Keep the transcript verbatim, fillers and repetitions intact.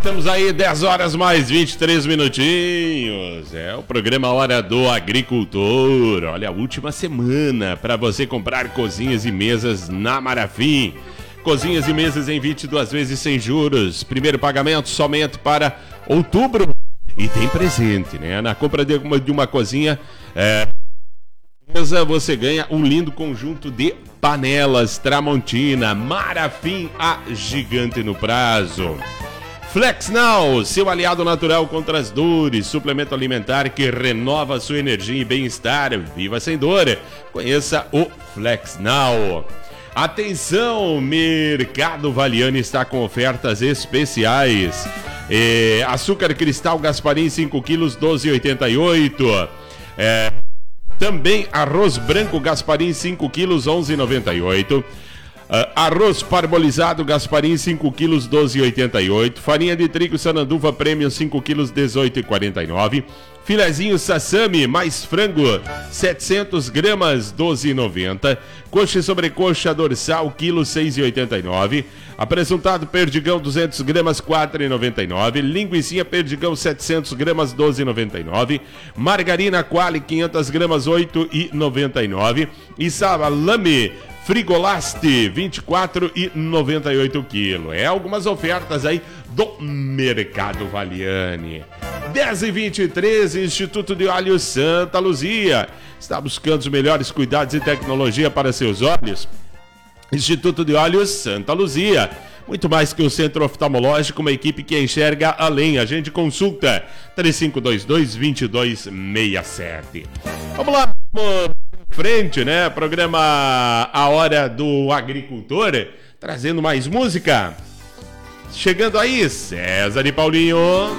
Estamos aí, dez horas mais vinte e três minutinhos. É o programa Hora do Agricultor. Olha, a última semana para você comprar cozinhas e mesas na Marafim. Cozinhas e mesas em vinte e duas vezes sem juros. Primeiro pagamento somente para outubro. E tem presente, né? Na compra de uma, de uma cozinha, é, você ganha um lindo conjunto de panelas Tramontina. Marafim, a gigante no prazo. Flex Now, seu aliado natural contra as dores, suplemento alimentar que renova sua energia e bem-estar. Viva sem dor. Conheça o Flex Now. Atenção, Mercado Valiani está com ofertas especiais. É, açúcar cristal Gasparim cinco quilos, doze reais e oitenta e oito centavos. É, também arroz branco Gasparim cinco quilos, onze reais e noventa e oito centavos. Uh, arroz parbolizado Gasparim cinco quilos, doze reais e oitenta e oito centavos. Farinha de trigo Sananduva Premium cinco quilos, dezoito reais e quarenta e nove centavos. Filezinho Sassami mais frango setecentas gramas, doze reais e noventa centavos. Coxa e sobrecoxa dorsal quilo, seis reais e oitenta e nove centavos. Apresentado Perdigão duzentas gramas, quatro reais e noventa e nove centavos. Linguicinha Perdigão setecentas gramas, doze reais e noventa e nove centavos. Margarina Quali quinhentas gramas, oito reais e noventa e nove centavos. E salame Frigolaste, vinte e quatro reais e noventa e oito quilos. É algumas ofertas aí do Mercado Valiani. dez e vinte e três, Instituto de Olhos Santa Luzia. Está buscando os melhores cuidados e tecnologia para seus olhos? Instituto de Olhos Santa Luzia. Muito mais que um centro oftalmológico, uma equipe que enxerga além. Agende consulta três cinco dois dois, dois dois seis sete. Vamos lá, frente, né? Programa A Hora do Agricultor, trazendo mais música. Chegando aí, César e Paulinho.